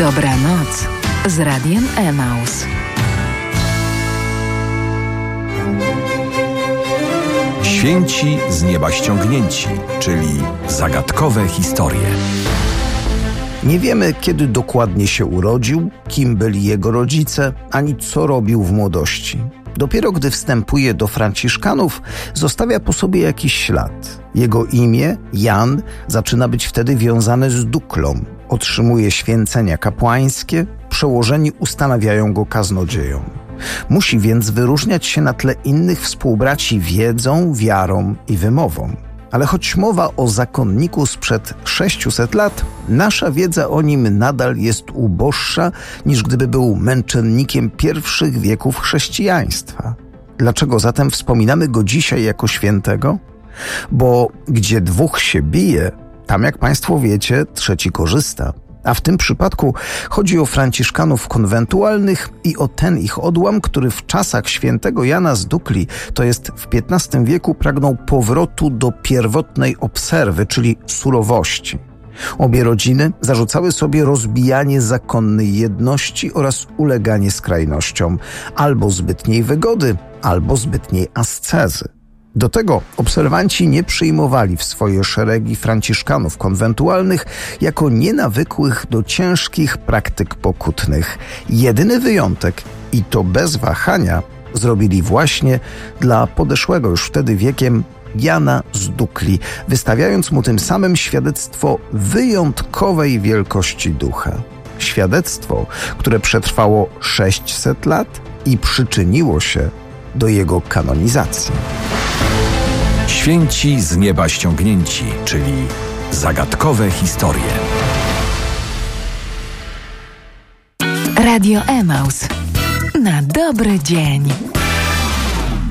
Dobranoc z Radiem Emaus. Święci z nieba ściągnięci, czyli zagadkowe historie. Nie wiemy, kiedy dokładnie się urodził, kim byli jego rodzice, ani co robił w młodości. Dopiero gdy wstępuje do franciszkanów, zostawia po sobie jakiś ślad. Jego imię, Jan, zaczyna być wtedy wiązane z Duklą. Otrzymuje święcenia kapłańskie, przełożeni ustanawiają go kaznodzieją. Musi więc wyróżniać się na tle innych współbraci wiedzą, wiarą i wymową. Ale choć mowa o zakonniku sprzed 600 lat, nasza wiedza o nim nadal jest uboższa, niż gdyby był męczennikiem pierwszych wieków chrześcijaństwa. Dlaczego zatem wspominamy go dzisiaj jako świętego? Bo gdzie dwóch się bije, tam, jak Państwo wiecie, trzeci korzysta. A w tym przypadku chodzi o franciszkanów konwentualnych i o ten ich odłam, który w czasach świętego Jana z Dukli, to jest w XV wieku, pragnął powrotu do pierwotnej obserwy, czyli surowości. Obie rodziny zarzucały sobie rozbijanie zakonnej jedności oraz uleganie skrajnościom, albo zbytniej wygody, albo zbytniej ascezy. Do tego obserwanci nie przyjmowali w swoje szeregi franciszkanów konwentualnych jako nienawykłych do ciężkich praktyk pokutnych. Jedyny wyjątek, i to bez wahania, zrobili właśnie dla podeszłego już wtedy wiekiem Jana z Dukli, wystawiając mu tym samym świadectwo wyjątkowej wielkości ducha. Świadectwo, które przetrwało 600 lat i przyczyniło się do jego kanonizacji. Święci z nieba ściągnięci, czyli zagadkowe historie. Radio Emaus. Na dobry dzień.